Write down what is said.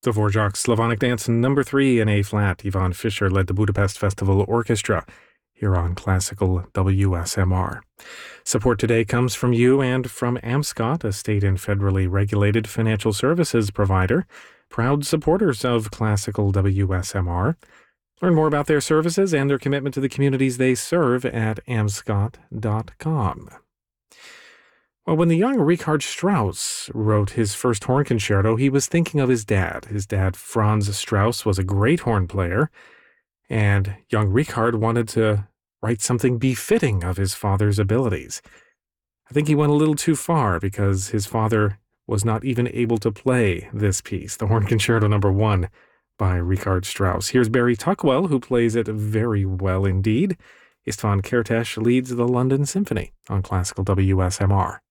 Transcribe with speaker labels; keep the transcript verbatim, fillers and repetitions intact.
Speaker 1: Dvorak's Slavonic Dance number three in A flat. Yvonne Fischer led the Budapest Festival Orchestra here on Classical W S M R. Support today comes from you and from Amscot, a state and federally regulated financial services provider, proud supporters of Classical W S M R. Learn more about their services and their commitment to the communities they serve at amscot dot com. Well, when the young Richard Strauss wrote his first horn concerto, he was thinking of his dad. His dad, Franz Strauss, was a great horn player, and young Richard wanted to write something befitting of his father's abilities. I think he went a little too far because his father was not even able to play this piece, the Horn Concerto number one by Richard Strauss. Here's Barry Tuckwell, who plays it very well indeed. Istvan Kertész leads the London Symphony on Classical W S M R.